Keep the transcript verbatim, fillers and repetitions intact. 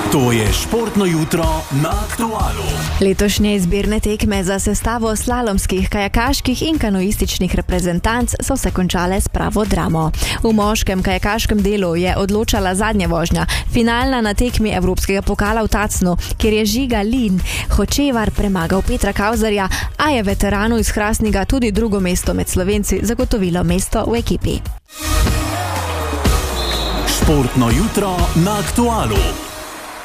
To je športno jutro na Aktualu. Letošnje izbirne tekme za sestavo slalomskih, kajakaških in kanuističnih reprezentanc so se končale s pravo dramo. V moškem kajakaškem delu je odločala zadnja vožnja, finalna na tekmi Evropskega pokala v Tacnu, kjer je Žiga Lin Hočevar premagal Petra Kauzerja, a je veteranu iz Hrastniga tudi drugo mesto med Slovenci zagotovilo mesto v ekipi. Športno jutro na Aktualu.